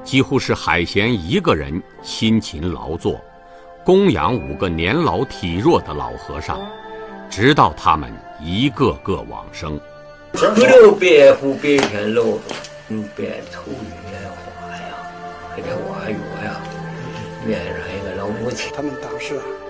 几乎是海贤一个人辛勤劳作，供养5个年老体弱的老和尚，直到他们一个个往生。 不留白虎白天劳动，用白头月花呀，给这花月呀，面上一个老母亲。 他们当时